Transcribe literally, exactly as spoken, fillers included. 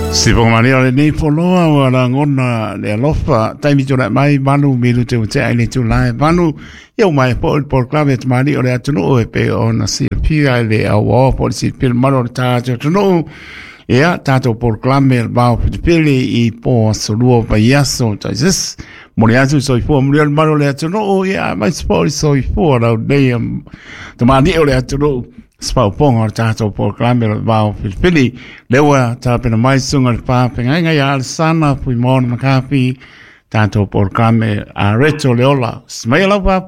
Si po mani ole nei foloa wala ngona le alofa taimi tona mai manu milu te te ai tu lai manu eu mai po por clave te mani ole atuno e pe ona si pia le awo por si pil mano ta tuno e tato por clame ba pili i po solo pa yaso tais moni atu so po moni mano le atuno e mai sport so po na de te mani ole atuno Spau ponga tato por clamber bao pili lewa tapena mai sunga pa penga ngai al sana pui mon makapi tato por clamber a reto leola smela pa